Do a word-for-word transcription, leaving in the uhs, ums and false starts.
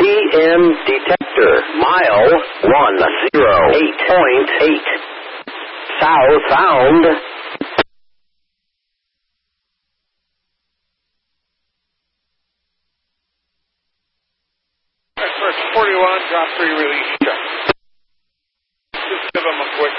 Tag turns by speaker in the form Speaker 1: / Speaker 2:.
Speaker 1: M detector. Mile one zero eight point eight. Southbound.
Speaker 2: First forty-one, drop three, release check. Just give them a quick